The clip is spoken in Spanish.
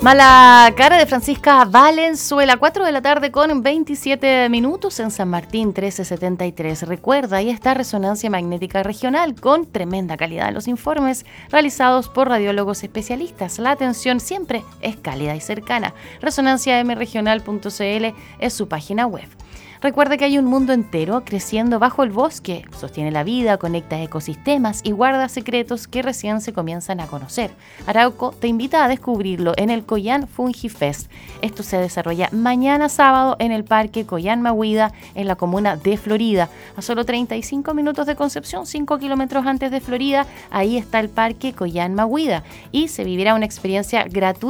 Mala cara de Francisca Valenzuela, 4 de la tarde con 27 minutos en San Martín 1373. Recuerda, ahí está Resonancia Magnética Regional con tremenda calidad. Los informes realizados por radiólogos especialistas. La atención siempre es cálida y cercana. resonanciamregional.cl es su página web. Recuerda que hay un mundo entero creciendo bajo el bosque, sostiene la vida, conecta ecosistemas y guarda secretos que recién se comienzan a conocer. Arauco te invita a descubrirlo en el Collán Fungi Fest. Esto se desarrolla mañana sábado en el Parque Collán Mahuida, en la comuna de Florida. A solo 35 minutos de Concepción, 5 kilómetros antes de Florida, ahí está el Parque Collán Mahuida y se vivirá una experiencia gratuita